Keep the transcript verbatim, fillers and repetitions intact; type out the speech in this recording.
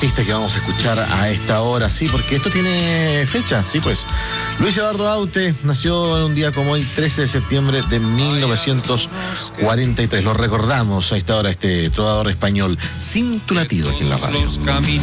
artista que vamos a escuchar a esta hora, sí, porque esto tiene fecha, sí, pues. Luis Eduardo Aute nació en un día como hoy, trece de septiembre de mil novecientos cuarenta y tres. Lo recordamos a esta hora, este trovador español, sin tu latido aquí en la radio.